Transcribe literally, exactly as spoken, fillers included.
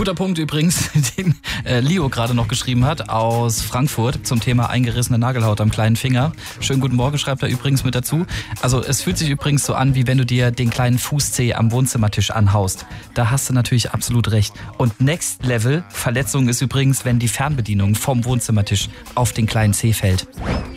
Guter Punkt übrigens, den äh, Leo gerade noch geschrieben hat aus Frankfurt zum Thema eingerissene Nagelhaut am kleinen Finger. Schönen guten Morgen schreibt er übrigens mit dazu. Also es fühlt sich übrigens so an, wie wenn du dir den kleinen Fußzeh am Wohnzimmertisch anhaust. Da hast du natürlich absolut recht. Und Next Level Verletzung ist übrigens, wenn die Fernbedienung vom Wohnzimmertisch auf den kleinen Zeh fällt.